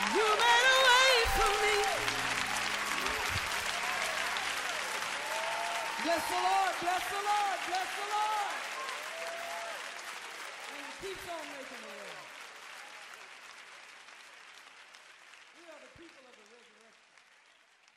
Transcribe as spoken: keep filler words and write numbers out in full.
You made a way for me. Bless the Lord, bless the Lord, bless the Lord. And he keeps on making a way. We are the people of the